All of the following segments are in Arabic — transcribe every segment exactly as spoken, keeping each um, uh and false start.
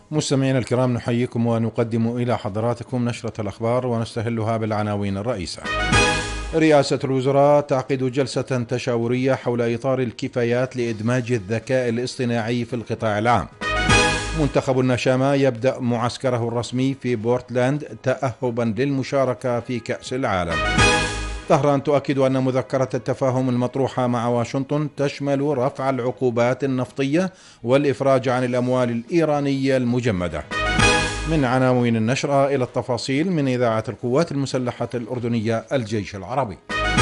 مستمعينا الكرام، نحييكم ونقدم إلى حضراتكم نشرة الأخبار ونستهلها بالعناوين الرئيسة. رئاسة الوزراء تعقد جلسة تشاورية حول إطار الكفايات لإدماج الذكاء الاصطناعي في القطاع العام. منتخب النشامة يبدأ معسكره الرسمي في بورتلاند تأهبا للمشاركة في كأس العالم. طهران تؤكد أن مذكرة التفاهم المطروحة مع واشنطن تشمل رفع العقوبات النفطية والإفراج عن الأموال الإيرانية المجمدة. من عناوين النشرة إلى التفاصيل من إذاعة القوات المسلحة الأردنية الجيش العربي.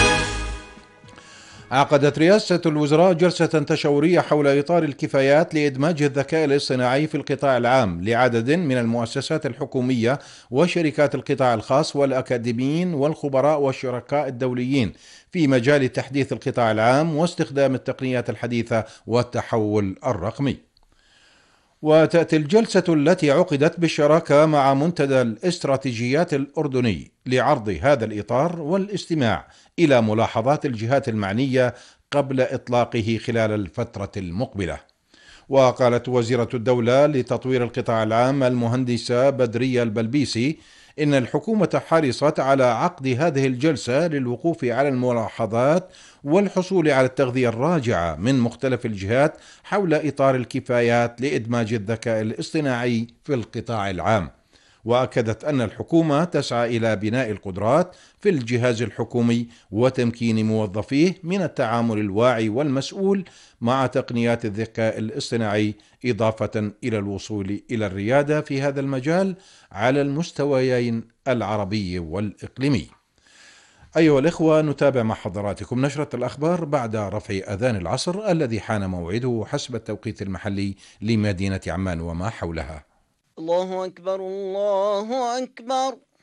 عقدت رئاسة الوزراء جلسة تشاورية حول إطار الكفايات لإدماج الذكاء الاصطناعي في القطاع العام لعدد من المؤسسات الحكومية وشركات القطاع الخاص والأكاديميين والخبراء والشركاء الدوليين في مجال تحديث القطاع العام واستخدام التقنيات الحديثة والتحول الرقمي. وتأتي الجلسة التي عقدت بالشراكة مع منتدى الاستراتيجيات الأردني لعرض هذا الإطار والاستماع إلى ملاحظات الجهات المعنية قبل إطلاقه خلال الفترة المقبلة. وقالت وزيرة الدولة لتطوير القطاع العام المهندسة بدرية البلبيسي إن الحكومة حرصت على عقد هذه الجلسة للوقوف على الملاحظات والحصول على التغذية الراجعة من مختلف الجهات حول إطار الكفايات لإدماج الذكاء الاصطناعي في القطاع العام. وأكدت أن الحكومة تسعى إلى بناء القدرات في الجهاز الحكومي وتمكين موظفيه من التعامل الواعي والمسؤول مع تقنيات الذكاء الاصطناعي، إضافة إلى الوصول إلى الريادة في هذا المجال على المستويين العربي والإقليمي. أيها الإخوة، نتابع مع حضراتكم نشرة الأخبار بعد رفع أذان العصر الذي حان موعده حسب التوقيت المحلي لمدينة عمان وما حولها. الله أكبر الله أكبر.